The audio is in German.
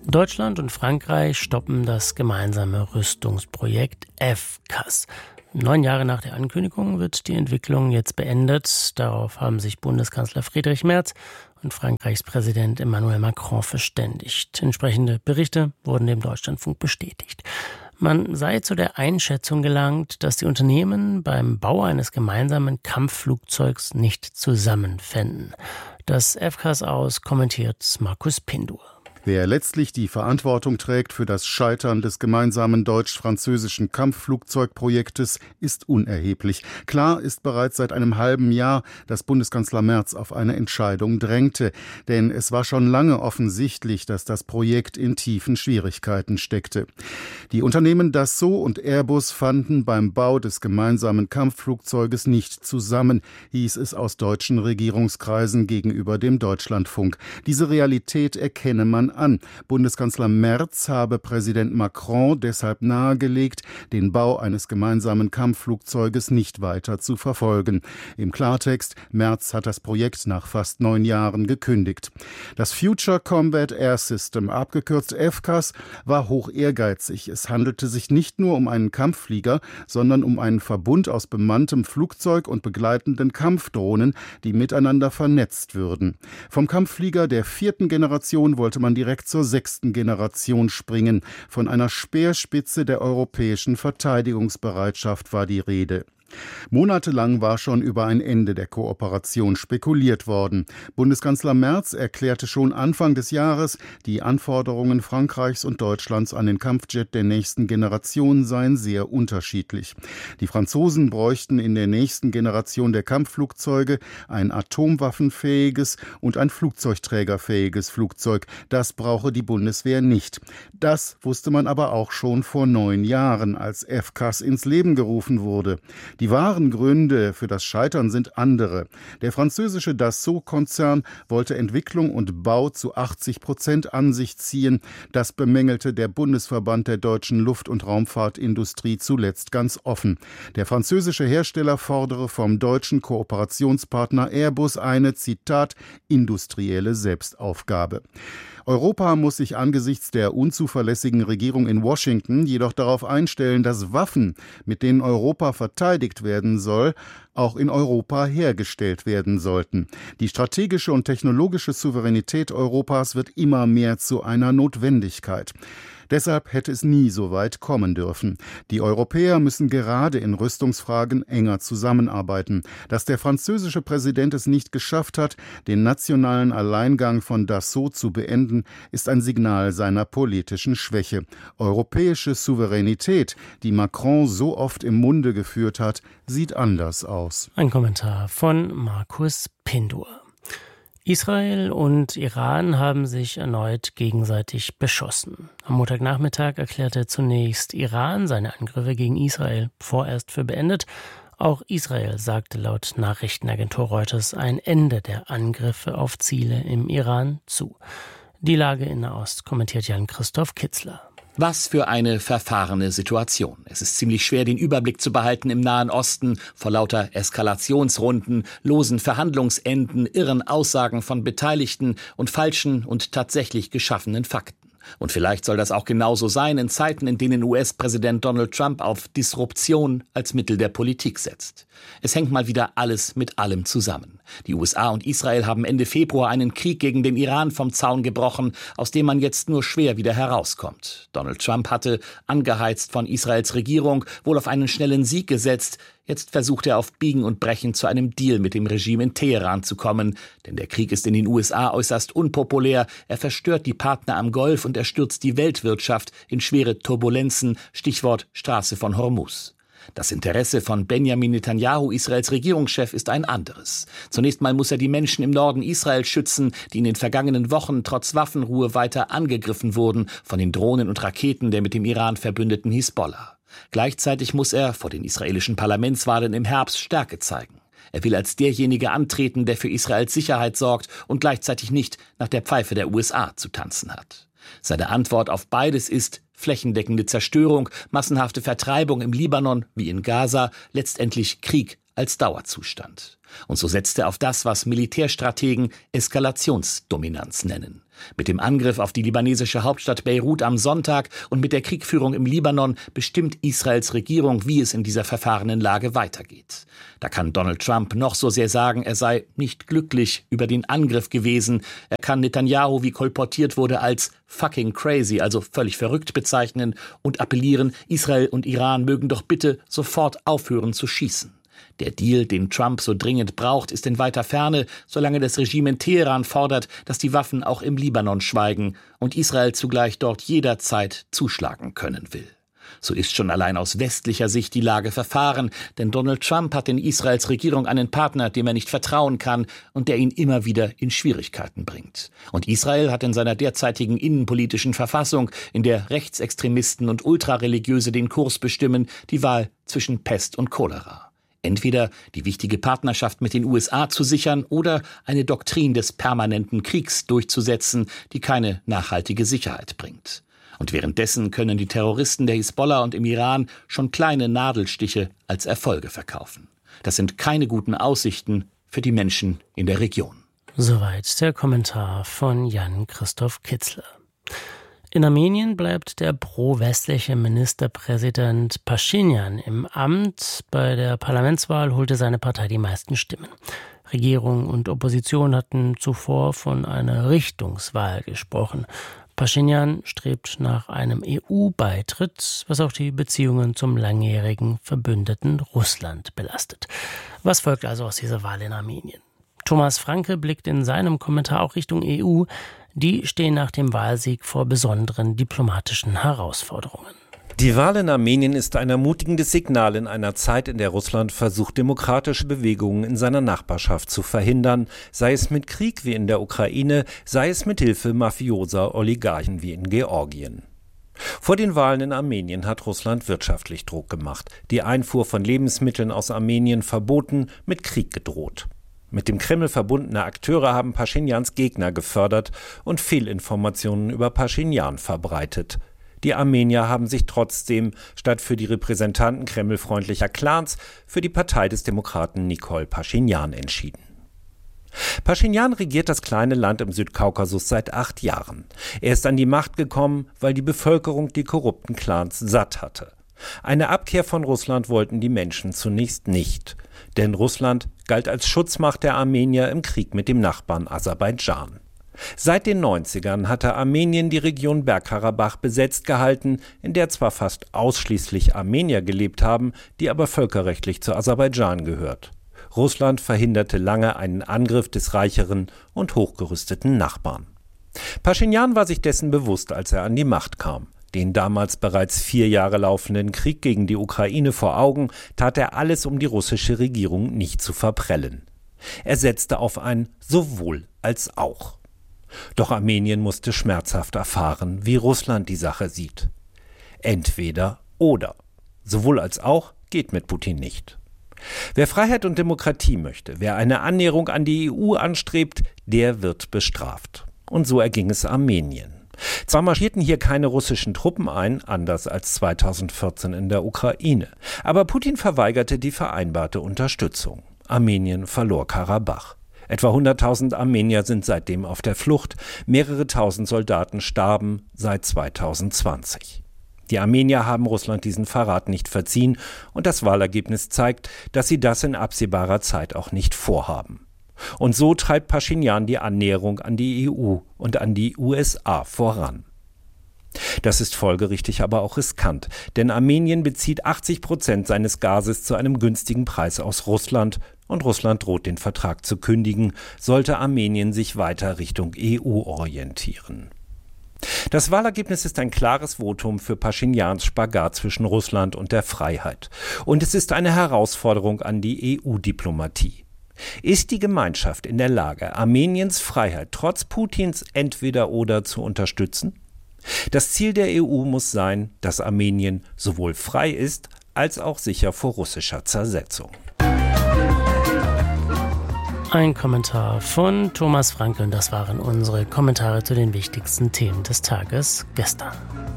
Deutschland und Frankreich stoppen das gemeinsame Rüstungsprojekt FCAS. 9 Jahre nach der Ankündigung wird die Entwicklung jetzt beendet. Darauf haben sich Bundeskanzler Friedrich Merz und Frankreichs Präsident Emmanuel Macron verständigt. Entsprechende Berichte wurden dem Deutschlandfunk bestätigt. Man sei zu der Einschätzung gelangt, dass die Unternehmen beim Bau eines gemeinsamen Kampfflugzeugs nicht zusammenfänden. Das FCAS aus kommentiert Markus Pindur. Wer letztlich die Verantwortung trägt für das Scheitern des gemeinsamen deutsch-französischen Kampfflugzeugprojektes, ist unerheblich. Klar ist bereits seit einem halben Jahr, dass Bundeskanzler Merz auf eine Entscheidung drängte. Denn es war schon lange offensichtlich, dass das Projekt in tiefen Schwierigkeiten steckte. Die Unternehmen Dassault und Airbus fanden beim Bau des gemeinsamen Kampfflugzeuges nicht zusammen, hieß es aus deutschen Regierungskreisen gegenüber dem Deutschlandfunk. Diese Realität erkenne man an. Bundeskanzler Merz habe Präsident Macron deshalb nahegelegt, den Bau eines gemeinsamen Kampfflugzeuges nicht weiter zu verfolgen. Im Klartext, Merz hat das Projekt nach fast 9 Jahren gekündigt. Das Future Combat Air System, abgekürzt FCAS, war hoch ehrgeizig. Es handelte sich nicht nur um einen Kampfflieger, sondern um einen Verbund aus bemanntem Flugzeug und begleitenden Kampfdrohnen, die miteinander vernetzt würden. Vom Kampfflieger der 4. Generation wollte man direkt zur 6. Generation springen. Von einer Speerspitze der europäischen Verteidigungsbereitschaft war die Rede. Monatelang war schon über ein Ende der Kooperation spekuliert worden. Bundeskanzler Merz erklärte schon Anfang des Jahres, die Anforderungen Frankreichs und Deutschlands an den Kampfjet der nächsten Generation seien sehr unterschiedlich. Die Franzosen bräuchten in der nächsten Generation der Kampfflugzeuge ein atomwaffenfähiges und ein flugzeugträgerfähiges Flugzeug. Das brauche die Bundeswehr nicht. Das wusste man aber auch schon vor 9 Jahren, als FCAS ins Leben gerufen wurde. Die wahren Gründe für das Scheitern sind andere. Der französische Dassault-Konzern wollte Entwicklung und Bau zu 80% an sich ziehen. Das bemängelte der Bundesverband der deutschen Luft- und Raumfahrtindustrie zuletzt ganz offen. Der französische Hersteller fordere vom deutschen Kooperationspartner Airbus eine, Zitat, industrielle Selbstaufgabe. Europa muss sich angesichts der unzuverlässigen Regierung in Washington jedoch darauf einstellen, dass Waffen, mit denen Europa verteidigt werden soll, auch in Europa hergestellt werden sollten. Die strategische und technologische Souveränität Europas wird immer mehr zu einer Notwendigkeit. Deshalb hätte es nie so weit kommen dürfen. Die Europäer müssen gerade in Rüstungsfragen enger zusammenarbeiten. Dass der französische Präsident es nicht geschafft hat, den nationalen Alleingang von Dassault zu beenden, ist ein Signal seiner politischen Schwäche. Europäische Souveränität, die Macron so oft im Munde geführt hat, sieht anders aus. Ein Kommentar von Markus Pindur. Israel und Iran haben sich erneut gegenseitig beschossen. Am Montagnachmittag erklärte zunächst Iran seine Angriffe gegen Israel vorerst für beendet. Auch Israel sagte laut Nachrichtenagentur Reuters ein Ende der Angriffe auf Ziele im Iran zu. Die Lage in Nahost kommentiert Jan-Christoph Kitzler. Was für eine verfahrene Situation. Es ist ziemlich schwer, den Überblick zu behalten im Nahen Osten vor lauter Eskalationsrunden, losen Verhandlungsenden, irren Aussagen von Beteiligten und falschen und tatsächlich geschaffenen Fakten. Und vielleicht soll das auch genauso sein in Zeiten, in denen US-Präsident Donald Trump auf Disruption als Mittel der Politik setzt. Es hängt mal wieder alles mit allem zusammen. Die USA und Israel haben Ende Februar einen Krieg gegen den Iran vom Zaun gebrochen, aus dem man jetzt nur schwer wieder herauskommt. Donald Trump hatte, angeheizt von Israels Regierung, wohl auf einen schnellen Sieg gesetzt. Jetzt versucht er auf Biegen und Brechen zu einem Deal mit dem Regime in Teheran zu kommen. Denn der Krieg ist in den USA äußerst unpopulär. Er verstört die Partner am Golf und er stürzt die Weltwirtschaft in schwere Turbulenzen. Stichwort Straße von Hormuz. Das Interesse von Benjamin Netanyahu, Israels Regierungschef, ist ein anderes. Zunächst mal muss er die Menschen im Norden Israels schützen, die in den vergangenen Wochen trotz Waffenruhe weiter angegriffen wurden von den Drohnen und Raketen der mit dem Iran verbündeten Hisbollah. Gleichzeitig muss er vor den israelischen Parlamentswahlen im Herbst Stärke zeigen. Er will als derjenige antreten, der für Israels Sicherheit sorgt und gleichzeitig nicht nach der Pfeife der USA zu tanzen hat. Seine Antwort auf beides ist flächendeckende Zerstörung, massenhafte Vertreibung im Libanon wie in Gaza, letztendlich Krieg als Dauerzustand. Und so setzt er auf das, was Militärstrategen Eskalationsdominanz nennen. Mit dem Angriff auf die libanesische Hauptstadt Beirut am Sonntag und mit der Kriegführung im Libanon bestimmt Israels Regierung, wie es in dieser verfahrenen Lage weitergeht. Da kann Donald Trump noch so sehr sagen, er sei nicht glücklich über den Angriff gewesen. Er kann Netanyahu, wie kolportiert wurde, als fucking crazy, also völlig verrückt bezeichnen und appellieren, Israel und Iran mögen doch bitte sofort aufhören zu schießen. Der Deal, den Trump so dringend braucht, ist in weiter Ferne, solange das Regime in Teheran fordert, dass die Waffen auch im Libanon schweigen und Israel zugleich dort jederzeit zuschlagen können will. So ist schon allein aus westlicher Sicht die Lage verfahren, denn Donald Trump hat in Israels Regierung einen Partner, dem er nicht vertrauen kann und der ihn immer wieder in Schwierigkeiten bringt. Und Israel hat in seiner derzeitigen innenpolitischen Verfassung, in der Rechtsextremisten und Ultrareligiöse den Kurs bestimmen, die Wahl zwischen Pest und Cholera. Entweder die wichtige Partnerschaft mit den USA zu sichern oder eine Doktrin des permanenten Kriegs durchzusetzen, die keine nachhaltige Sicherheit bringt. Und währenddessen können die Terroristen der Hisbollah und im Iran schon kleine Nadelstiche als Erfolge verkaufen. Das sind keine guten Aussichten für die Menschen in der Region. Soweit der Kommentar von Jan-Christoph Kitzler. In Armenien bleibt der pro-westliche Ministerpräsident Paschinjan im Amt. Bei der Parlamentswahl holte seine Partei die meisten Stimmen. Regierung und Opposition hatten zuvor von einer Richtungswahl gesprochen. Paschinjan strebt nach einem EU-Beitritt, was auch die Beziehungen zum langjährigen Verbündeten Russland belastet. Was folgt also aus dieser Wahl in Armenien? Thomas Franke blickt in seinem Kommentar auch Richtung EU. Die stehen nach dem Wahlsieg vor besonderen diplomatischen Herausforderungen. Die Wahl in Armenien ist ein ermutigendes Signal in einer Zeit, in der Russland versucht, demokratische Bewegungen in seiner Nachbarschaft zu verhindern, sei es mit Krieg wie in der Ukraine, sei es mit Hilfe mafioser Oligarchen wie in Georgien. Vor den Wahlen in Armenien hat Russland wirtschaftlich Druck gemacht, die Einfuhr von Lebensmitteln aus Armenien verboten, mit Krieg gedroht. Mit dem Kreml verbundene Akteure haben Paschinjans Gegner gefördert und Fehlinformationen über Paschinjan verbreitet. Die Armenier haben sich trotzdem statt für die Repräsentanten kremlfreundlicher Clans für die Partei des Demokraten Nikol Paschinjan entschieden. Paschinjan regiert das kleine Land im Südkaukasus seit 8 Jahren. Er ist an die Macht gekommen, weil die Bevölkerung die korrupten Clans satt hatte. Eine Abkehr von Russland wollten die Menschen zunächst nicht, denn Russland galt als Schutzmacht der Armenier im Krieg mit dem Nachbarn Aserbaidschan. Seit den 90ern hatte Armenien die Region Bergkarabach besetzt gehalten, in der zwar fast ausschließlich Armenier gelebt haben, die aber völkerrechtlich zu Aserbaidschan gehört. Russland verhinderte lange einen Angriff des reicheren und hochgerüsteten Nachbarn. Paschinjan war sich dessen bewusst, als er an die Macht kam. Den damals bereits 4 Jahre laufenden Krieg gegen die Ukraine vor Augen, tat er alles, um die russische Regierung nicht zu verprellen. Er setzte auf ein sowohl als auch. Doch Armenien musste schmerzhaft erfahren, wie Russland die Sache sieht. Entweder oder. Sowohl als auch geht mit Putin nicht. Wer Freiheit und Demokratie möchte, wer eine Annäherung an die EU anstrebt, der wird bestraft. Und so erging es Armenien. Zwar marschierten hier keine russischen Truppen ein, anders als 2014 in der Ukraine, aber Putin verweigerte die vereinbarte Unterstützung. Armenien verlor Karabach. Etwa 100.000 Armenier sind seitdem auf der Flucht, mehrere tausend Soldaten starben seit 2020. Die Armenier haben Russland diesen Verrat nicht verziehen und das Wahlergebnis zeigt, dass sie das in absehbarer Zeit auch nicht vorhaben. Und so treibt Paschinjan die Annäherung an die EU und an die USA voran. Das ist folgerichtig, aber auch riskant, denn Armenien bezieht 80% seines Gases zu einem günstigen Preis aus Russland und Russland droht den Vertrag zu kündigen, sollte Armenien sich weiter Richtung EU orientieren. Das Wahlergebnis ist ein klares Votum für Paschinjans Spagat zwischen Russland und der Freiheit. Und es ist eine Herausforderung an die EU-Diplomatie. Ist die Gemeinschaft in der Lage, Armeniens Freiheit trotz Putins Entweder-oder zu unterstützen? Das Ziel der EU muss sein, dass Armenien sowohl frei ist, als auch sicher vor russischer Zersetzung. Ein Kommentar von Thomas Franke und das waren unsere Kommentare zu den wichtigsten Themen des Tages gestern.